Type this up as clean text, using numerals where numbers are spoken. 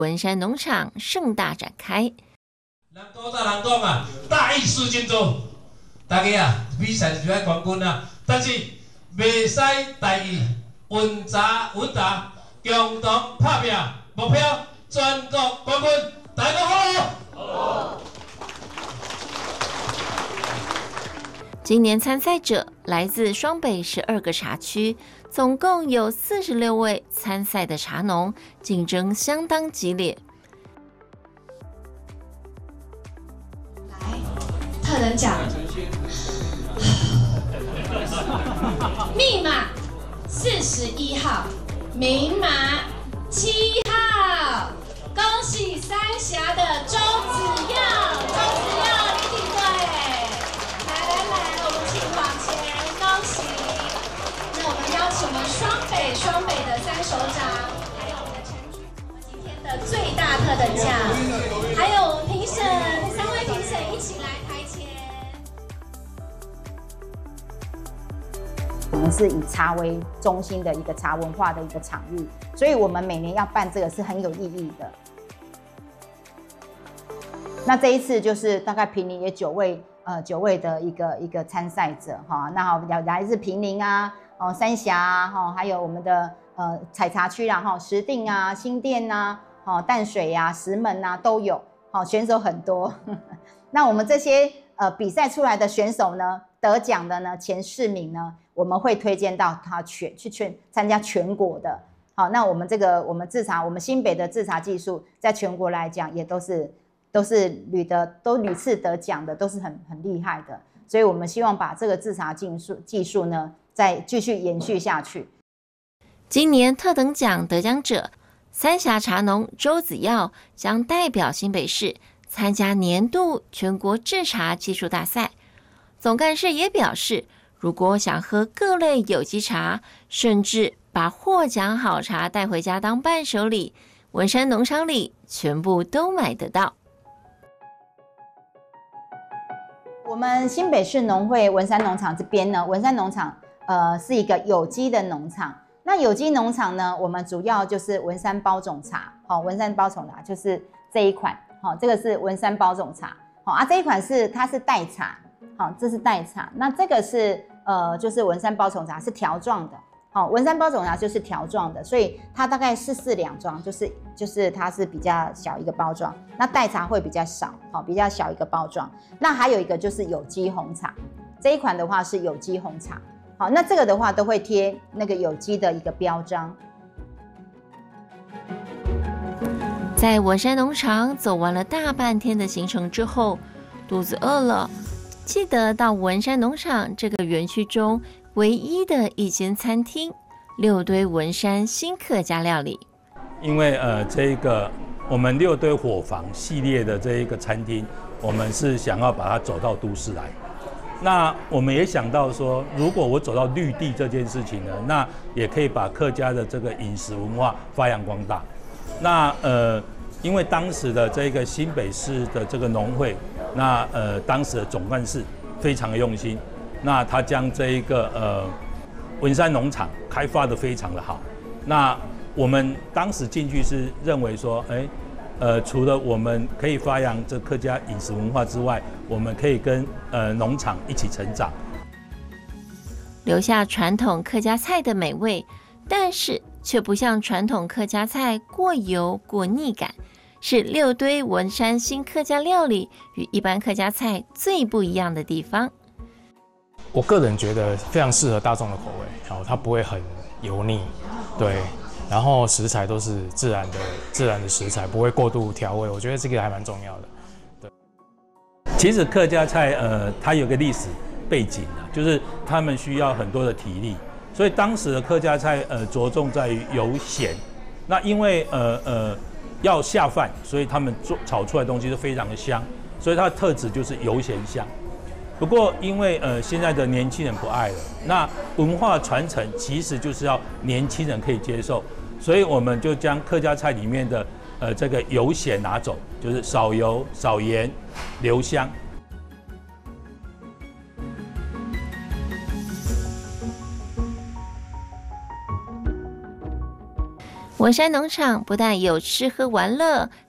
文山农场盛大展开。 人多早人讲啊，大意失荆州，大家啊比赛就爱冠军啊，但是袂使大意稳扎稳打，共同打拼，目标全国冠军，大家好。好。 今年参赛者来自双北12个茶区，总共有46位参赛的茶农，竞争相当激烈。 来，特等奖，密码41号，明码7号，恭喜三峡的周子耀，周子耀你挺对。来，我们请往前，恭喜！那我们邀请我们双北的3首长，还有我们的陈局，我们今天的最大特等奖，还有我们评审3位评审一起来台前。 我们是以茶为中心的一个茶文化的一个场域，所以我们每年要办这个是很有意义的。那这一次就是大概坪林也9位的一个参赛者哈，那好来自坪林啊，三峡啊，哈，还有我们的采茶区啦，哈，石碇啊、新店啊、淡水啊、石门啊都有，好选手很多。那我们这些比赛出来的选手呢，得奖的呢前4名呢，我们会推荐到他去参加全国的。好，那我们我们新北的制茶技术，在全国来讲也都是屡次得奖的，都是很厉害的，所以我们希望把这个制茶技术呢，再继续延续下去。 今年特等奖得奖者三峡茶农周子耀将代表新北市参加年度全国制茶技术大赛。总干事也表示，如果想喝各类有机茶，甚至把获奖好茶带回家当伴手礼，文山农场里全部都买得到。 我们新北市农会文山农场这边呢，文山农场是一个有机的农场。那有机农场呢，我们主要就是文山包种茶，文山包种茶就是这一款，这个是文山包种茶，这一款它是代茶，这是代茶。那这个是就是文山包种茶是条状的。文山包种茶就是条状的，所以它大概是4两装，就是它是比较小一个包装。那代茶会比较少，比较小一个包装。那还有一个就是有机红茶，这一款的话是有机红茶。好，那这个的话都会贴那个有机的一个标章。 在文山农场走完了大半天的行程之后，肚子饿了，记得到文山农场这个园区中唯一的一间餐厅六堆文山新客家料理。 因为这个我们6堆伙房系列的这一个餐厅，我们是想要把它走到都市来。那我们也想到说，如果我走到绿地这件事情呢，那也可以把客家的这个饮食文化发扬光大。那因为当时的这个新北市的这个农会，那当时的总干事非常的用心，那他将这一个文山农场开发的非常的好。那我们当时进去是认为说，除了我们可以发扬这客家饮食文化之外，我们可以跟农场一起成长， 留下传统客家菜的美味，但是却不像传统客家菜过油过腻感，是6堆文山新客家料理与一般客家菜最不一样的地方。 我个人觉得非常适合大众的口味，它不会很油腻，对。然后食材都是自然的食材，不会过度调味，我觉得这个还蛮重要的。对， 其实客家菜它有个历史背景啊，就是他们需要很多的体力，所以当时的客家菜着重在于油咸。那因为要下饭，所以他们炒出来的东西都非常的香，所以它的特质就是油咸香。不过因为现在的年轻人不爱了，那文化传承其实就是要年轻人可以接受。所以我们就将客家菜里面的这个油咸拿走，就是少油少盐留香。 文山农场不但有吃喝玩乐，